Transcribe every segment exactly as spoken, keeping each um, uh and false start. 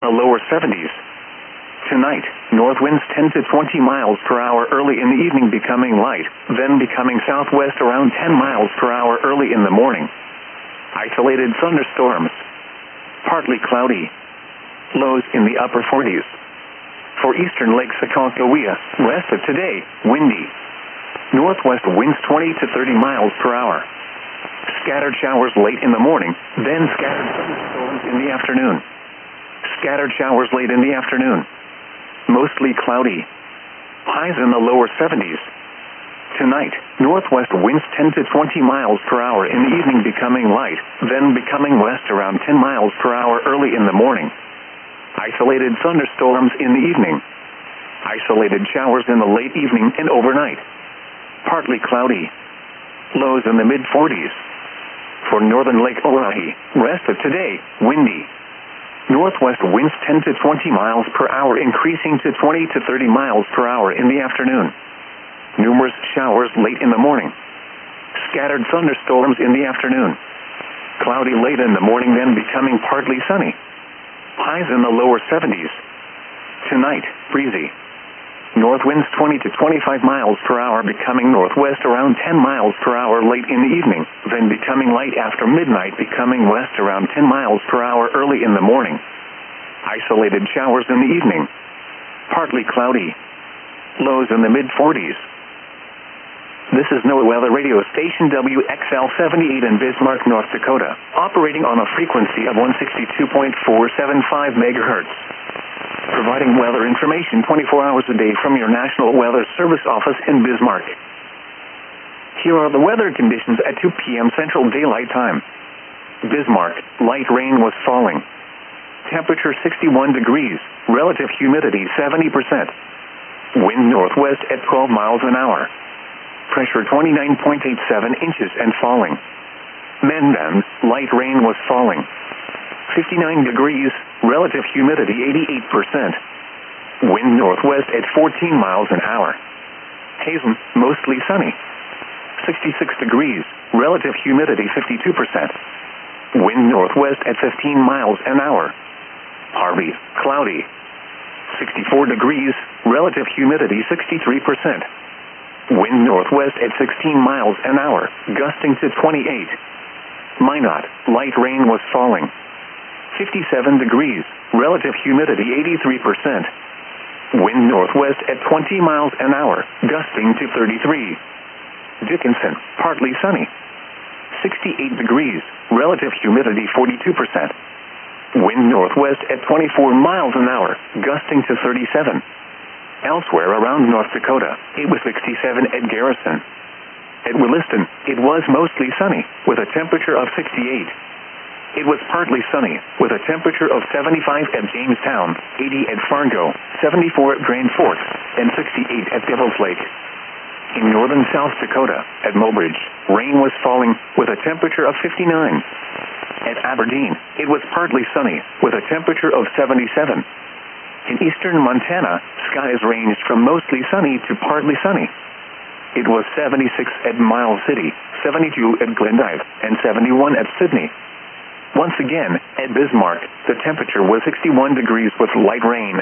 The lower seventies. Tonight, north winds ten to twenty miles per hour early in the evening, becoming light, then becoming southwest around ten miles per hour early in the morning. Isolated thunderstorms. Partly cloudy. Lows in the upper forties. For eastern Lake Aconcagua, rest of today, windy. Northwest winds twenty to thirty miles per hour. Scattered showers late in the morning, then scattered thunderstorms in the afternoon. Scattered showers late in the afternoon. Mostly cloudy. Highs in the lower seventies. Tonight, northwest winds ten to twenty miles per hour in the evening, becoming light, then becoming west around ten miles per hour early in the morning. Isolated thunderstorms in the evening. Isolated showers in the late evening and overnight. Partly cloudy. Lows in the mid forties. For northern Lake Oahe, rest of today, windy. Northwest winds ten to twenty miles per hour, increasing to twenty to thirty miles per hour in the afternoon. Numerous showers late in the morning. Scattered thunderstorms in the afternoon. Cloudy late in the morning, then becoming partly sunny. Highs in the lower seventies. Tonight, breezy. North winds twenty to twenty-five miles per hour, becoming northwest around ten miles per hour late in the evening, then becoming light after midnight, becoming west around ten miles per hour early in the morning. Isolated showers in the evening. Partly cloudy. Lows in the mid forties. This is NOAA Weather Radio Station W X L seventy-eight in Bismarck, North Dakota, operating on a frequency of one sixty-two point four seven five megahertz. Providing weather information twenty-four hours a day from your National Weather Service office in Bismarck. Here are the weather conditions at two p m Central Daylight Time. Bismarck, light rain was falling. Temperature sixty-one degrees, relative humidity seventy percent. Wind northwest at twelve miles an hour. Pressure twenty-nine point eight seven inches and falling. Mandan, light rain was falling. fifty-nine degrees, relative humidity eighty-eight percent. Wind northwest at fourteen miles an hour. Hazen, mostly sunny. sixty-six degrees, relative humidity fifty-two percent. Wind northwest at fifteen miles an hour. Harvey, cloudy. sixty-four degrees, relative humidity sixty-three percent. Wind northwest at sixteen miles an hour, gusting to twenty-eight. Minot, light rain was falling. fifty-seven degrees, relative humidity eighty-three percent. Wind northwest at twenty miles an hour, gusting to thirty-three. Dickinson, partly sunny. sixty-eight degrees, relative humidity forty-two percent. Wind northwest at twenty-four miles an hour, gusting to thirty-seven. Elsewhere around North Dakota, it was sixty-seven at Garrison. At Williston, it was mostly sunny, with a temperature of sixty-eight. It was partly sunny, with a temperature of seventy-five at Jamestown, eighty at Fargo, seventy-four at Grand Forks, and sixty-eight at Devil's Lake. In northern South Dakota, at Mobridge, rain was falling, with a temperature of fifty-nine. At Aberdeen, it was partly sunny, with a temperature of seventy-seven. In eastern Montana, skies ranged from mostly sunny to partly sunny. It was seventy-six at Miles City, seventy-two at Glendive, and seventy-one at Sydney. Once again, at Bismarck, the temperature was sixty-one degrees with light rain.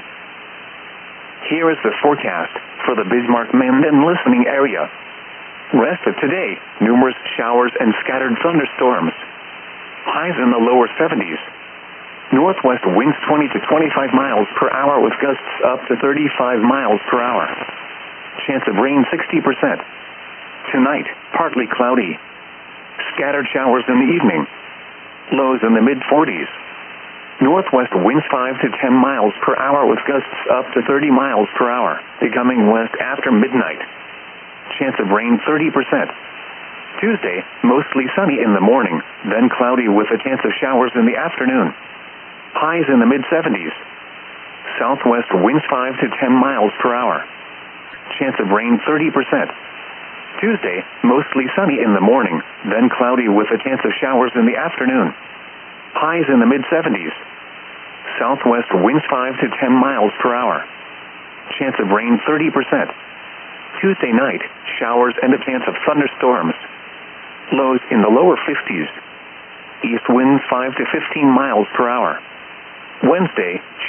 Here is the forecast for the Bismarck-Mandan listening area. Rest of today, numerous showers and scattered thunderstorms. Highs in the lower seventies. Northwest winds twenty to twenty-five miles per hour with gusts up to thirty-five miles per hour. Chance of rain sixty percent. Tonight, partly cloudy. Scattered showers in the evening. Lows in the mid forties. Northwest winds five to ten miles per hour with gusts up to thirty miles per hour, becoming west after midnight. Chance of rain thirty percent. Tuesday, mostly sunny in the morning, then cloudy with a chance of showers in the afternoon. Highs in the mid seventies. Southwest winds five to ten miles per hour. Chance of rain thirty percent. Tuesday, mostly sunny in the morning, then cloudy with a chance of showers in the afternoon. Highs in the mid seventies. Southwest winds five to ten miles per hour. Chance of rain thirty percent. Tuesday night, showers and a chance of thunderstorms. Lows in the lower fifties. East winds five to fifteen miles per hour. Wednesday,